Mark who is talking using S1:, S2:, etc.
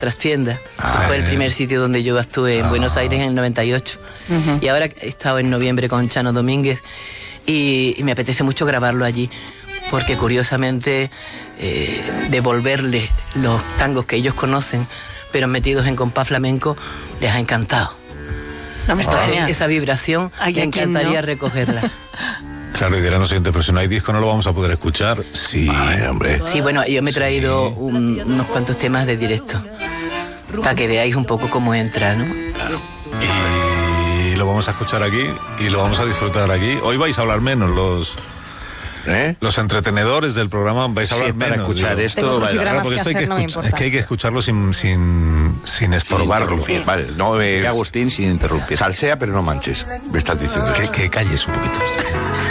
S1: Trastienda. Fue el primer sitio donde yo actué en Buenos Aires en el 98. Y ahora he estado en noviembre con Chano Domínguez y me apetece mucho grabarlo allí, porque curiosamente devolverles los tangos que ellos conocen, pero metidos en compás flamenco, les ha encantado.
S2: No me extraña.
S1: Esa vibración me encantaría recogerla.
S3: Claro, y dirán los siguientes, pero si no hay disco no lo vamos a poder escuchar. Sí, hombre.
S1: Sí, bueno, yo me he traído unos cuantos temas de directo, para que veáis un poco cómo entra, ¿no?
S3: Claro. Y lo vamos a escuchar aquí y lo vamos a disfrutar aquí. Hoy vais a hablar menos los entretenedores del programa, vais a hablar menos.
S4: Para escuchar esto,
S2: tengo crucigramas
S3: porque
S2: que hacer, no me importa.
S3: es que hay que escucharlo sin estorbarlo.
S4: Sí. Vale, no Agustín sin interrumpir.
S5: Salsea, pero no manches, me estás diciendo.
S3: Que calles un poquito.